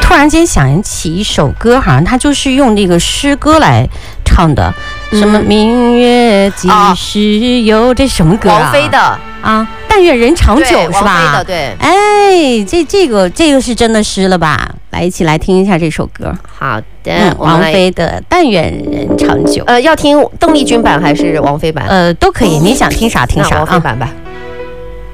突然间想起一首歌，好像它就是用这个诗歌来唱的，什么明月几时有，这什么歌啊？ 王菲的啊，但愿人长久是吧？ 王菲的对。 哎，这个是真的诗了吧？来，一起来听一下这首歌。 好的， 王菲的《但愿人长久》。 要听邓丽君版还是王菲版？ 都可以，你想听啥听啥啊。 王菲版吧。